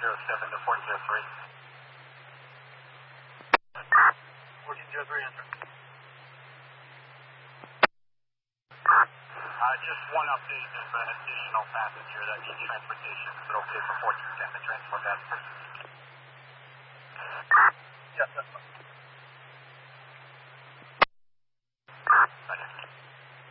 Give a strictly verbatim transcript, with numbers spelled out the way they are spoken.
zero seven to fourteen zero three. fourteen zero three, enter. Uh, just one update, there's an additional passenger that needs transportation. Is it okay for fourteen ten to transport that person? Yes, that's fine.